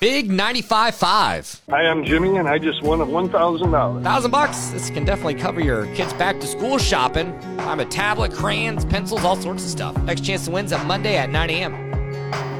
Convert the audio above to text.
Big 95.5. Hi, I'm Jimmy, and I just won $1,000. $1,000. This can definitely cover your kids' back-to-school shopping. I'm a tablet, crayons, pencils, all sorts of stuff. Next chance to win's on Monday at 9 a.m.